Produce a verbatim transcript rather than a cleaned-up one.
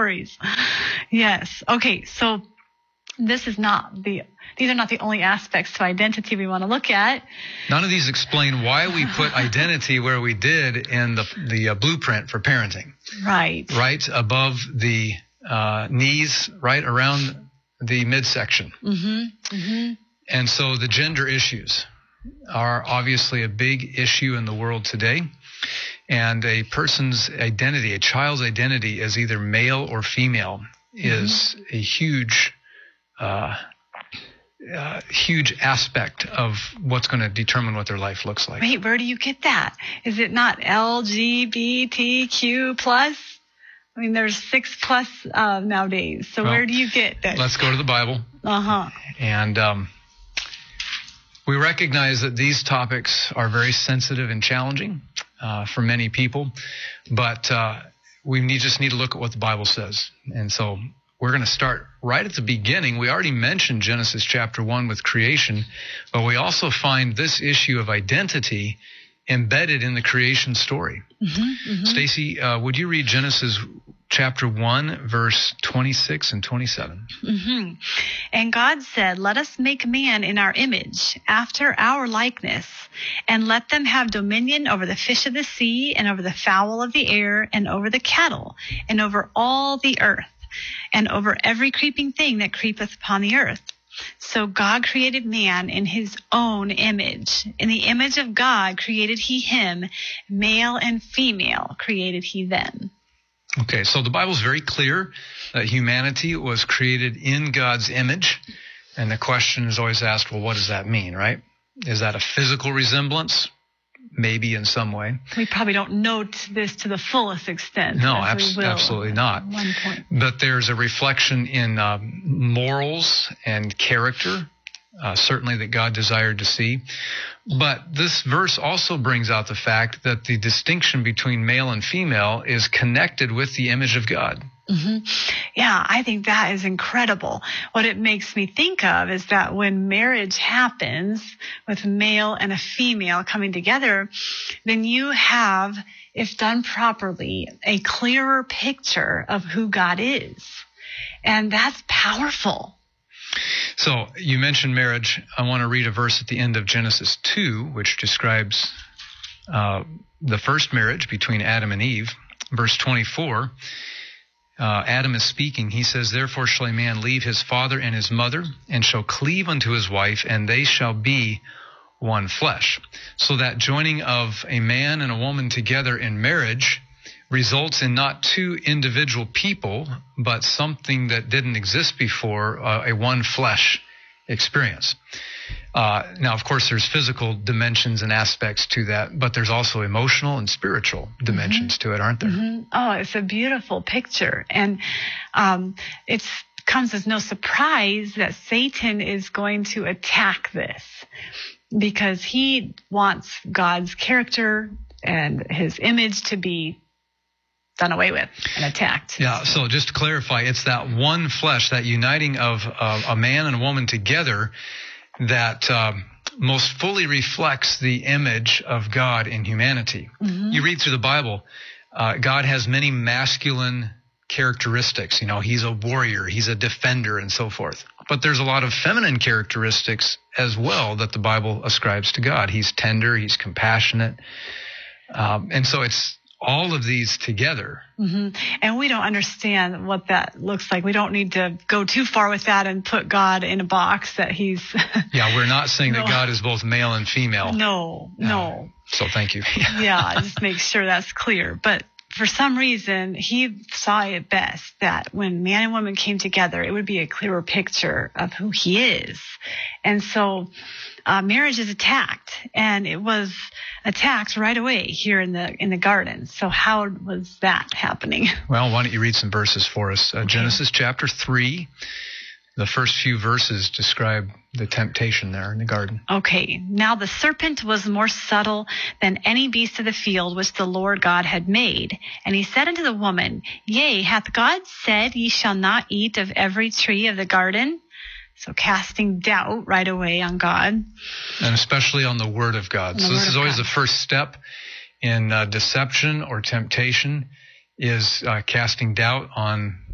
stories. Yes. Okay. So this is not the, these are not the only aspects to identity we want to look at. None of these explain why we put identity where we did in the, the uh, blueprint for parenting. Right. Right above the uh, knees, right around the midsection. Mm-hmm. Mm-hmm. And so the gender issues are obviously a big issue in the world today. And a person's identity, a child's identity as either male or female mm-hmm. is a huge Uh, uh, huge aspect of what's going to determine what their life looks like. Wait, where do you get that? Is it not L G B T Q plus? I mean, there's six plus uh, nowadays. So well, where do you get that? Let's go to the Bible. Uh-huh. And um, we recognize that these topics are very sensitive and challenging uh, for many people, but uh, we need, just need to look at what the Bible says. And so we're going to start right at the beginning. We already mentioned Genesis chapter one with creation, but we also find this issue of identity embedded in the creation story. Mm-hmm, mm-hmm. Stacy, uh, would you read Genesis chapter one, verse twenty-six and twenty-seven? Mm-hmm. And God said, "Let us make man in our image, after our likeness, and let them have dominion over the fish of the sea, and over the fowl of the air, and over the cattle, and over all the earth, and over every creeping thing that creepeth upon the earth." So God created man in his own image. In the image of God created he him, male and female created he them. Okay, so the Bible's very clear that humanity was created in God's image. And the question is always asked, well, what does that mean, right? Is that a physical resemblance? Maybe in some way. We probably don't note this to the fullest extent. No, abs- absolutely not. At one point. But there's a reflection in uh, morals and character, uh, certainly that God desired to see. But this verse also brings out the fact that the distinction between male and female is connected with the image of God. Mm-hmm. Yeah, I think that is incredible. What it makes me think of is that when marriage happens with male and a female coming together, then you have, if done properly, a clearer picture of who God is. And that's powerful. So you mentioned marriage. I want to read a verse at the end of Genesis two, which describes uh, the first marriage between Adam and Eve. Verse twenty-four. Uh, Adam is speaking. He says, "Therefore shall a man leave his father and his mother, and shall cleave unto his wife, and they shall be one flesh." So that joining of a man and a woman together in marriage results in not two individual people, but something that didn't exist before, uh, a one flesh experience. Uh, now, of course, there's physical dimensions and aspects to that, but there's also emotional and spiritual dimensions mm-hmm. to it, aren't there? Mm-hmm. Oh, it's a beautiful picture. And um, it comes as no surprise that Satan is going to attack this because he wants God's character and his image to be done away with and attacked. Yeah, so just to clarify, it's that one flesh, that uniting of uh, a man and a woman together that uh, most fully reflects the image of God in humanity. Mm-hmm. You read through the Bible, uh, God has many masculine characteristics. You know, he's a warrior, he's a defender, and so forth. But there's a lot of feminine characteristics as well that the Bible ascribes to God. He's tender, he's compassionate. Um, and so it's all of these together. Mm-hmm. And we don't understand what that looks like. We don't need to go too far with that and put God in a box that he's... Yeah, we're not saying no. that God is both male and female. No, no. Uh, so thank you. Yeah, just make sure that's clear. But for some reason, he saw it best that when man and woman came together, it would be a clearer picture of who he is. And so uh, marriage is attacked, and it was attacked right away here in the in the garden. So how was that happening? Well, why don't you read some verses for us? Uh, okay. Genesis chapter three, the first few verses describe the temptation there in the garden. Okay. Now the serpent was more subtle than any beast of the field which the Lord God had made. And he said unto the woman, Yea, hath God said, Ye shall not eat of every tree of the garden? So casting doubt right away on God. And especially on the Word of God. So this is always the first step in uh, deception or temptation, is uh, casting doubt on